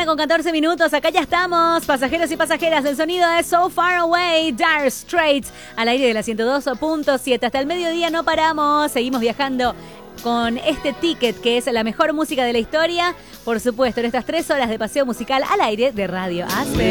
9:14. Acá ya estamos, pasajeros y pasajeras. El sonido de So Far Away, Dire Straits, al aire de la 102.7. Hasta el mediodía no paramos, seguimos viajando con este ticket que es la mejor música de la historia. Por supuesto, en estas 3 horas de paseo musical al aire de Radio AC.